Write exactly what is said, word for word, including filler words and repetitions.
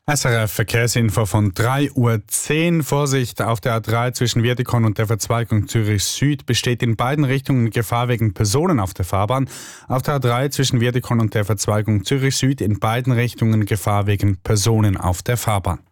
S R F Verkehrsinfo von drei Uhr zehn. Vorsicht auf der A drei zwischen Wiedekon und der Verzweigung Zürich Süd besteht in beiden Richtungen Gefahr wegen Personen auf der Fahrbahn. Auf der A drei zwischen Wiedekon und der Verzweigung Zürich Süd in beiden Richtungen Gefahr wegen Personen auf der Fahrbahn.